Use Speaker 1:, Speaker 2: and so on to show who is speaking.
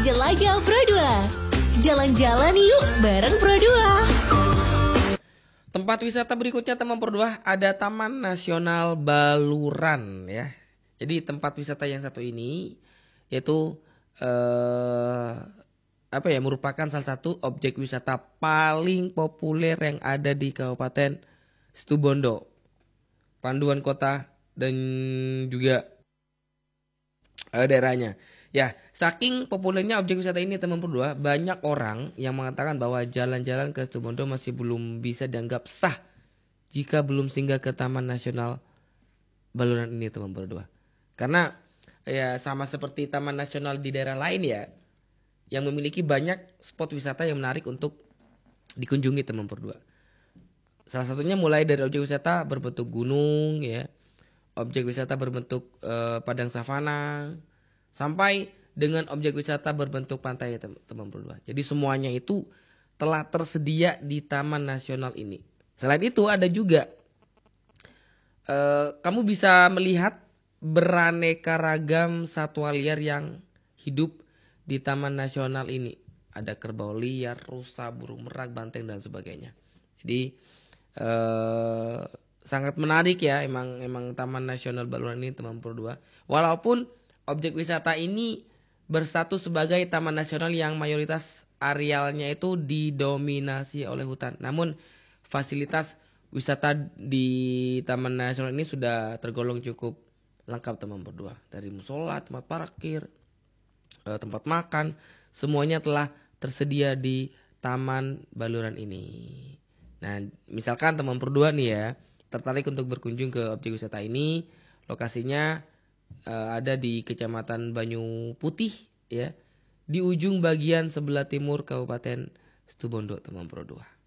Speaker 1: Jelajah Pro 2. Jalan-jalan yuk bareng Pro 2.
Speaker 2: Tempat wisata berikutnya teman Pro 2 ada Taman Nasional Baluran ya. Jadi tempat wisata yang satu ini yaitu merupakan salah satu objek wisata paling populer yang ada di Kabupaten Situbondo, Panduan Kota dan juga daerahnya. Ya, saking populernya objek wisata ini teman Pro 2, banyak orang yang mengatakan bahwa jalan-jalan ke Situbondo masih belum bisa dianggap sah jika belum singgah ke Taman Nasional Baluran ini teman Pro 2. Karena ya sama seperti taman nasional di daerah lain ya, yang memiliki banyak spot wisata yang menarik untuk dikunjungi teman Pro 2. Salah satunya mulai dari objek wisata berbentuk gunung ya, objek wisata berbentuk padang savana, sampai dengan objek wisata berbentuk pantai ya teman Pro 2. Jadi semuanya itu telah tersedia di Taman Nasional ini. Selain itu ada juga kamu bisa melihat beraneka ragam satwa liar yang hidup di Taman Nasional ini. Ada kerbau liar, rusa, burung merak, banteng dan sebagainya. Jadi sangat menarik ya emang Taman Nasional Baluran ini teman Pro 2. Walaupun objek wisata ini berstatus sebagai taman nasional yang mayoritas arealnya itu didominasi oleh hutan. Namun fasilitas wisata di Taman Nasional ini sudah tergolong cukup lengkap teman Pro 2. Dari musola, tempat parkir, tempat makan, semuanya telah tersedia di Taman Baluran ini. Nah, misalkan teman Pro 2 nih ya, tertarik untuk berkunjung ke objek wisata ini, lokasinya ada di Kecamatan Banyu Putih ya, di ujung bagian sebelah timur Kabupaten Situbondo teman Pro 2.